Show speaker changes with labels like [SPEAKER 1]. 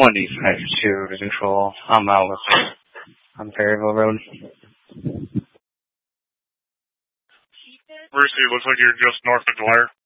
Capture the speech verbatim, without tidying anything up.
[SPEAKER 1] one D five two to control. I'm out with on Perryville Road.
[SPEAKER 2] Brucey, looks like you're just north of Dwyer.